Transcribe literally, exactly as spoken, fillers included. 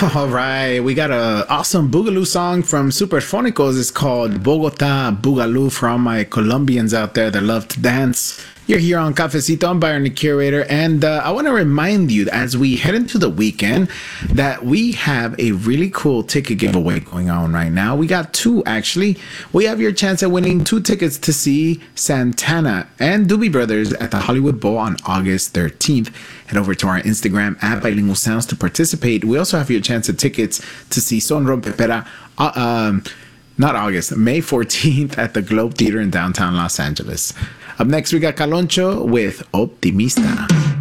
All right, we got a awesome Boogaloo song from Superfonicos. It's called Bogota Boogaloo for all my Colombians out there that love to dance. You're here on Cafecito. I'm Byron, the curator, and uh, I want to remind you as we head into the weekend that we have a really cool ticket giveaway going on right now. We got two, actually. We have your chance at winning two tickets to see Santana and Doobie Brothers at the Hollywood Bowl on August thirteenth. Head over to our Instagram at Bilingual Sounds to participate. We also have your chance at tickets to see Son Rompepera, uh, um, not August, May fourteenth at the Globe Theater in downtown Los Angeles. Up next, we got Caloncho with Optimista.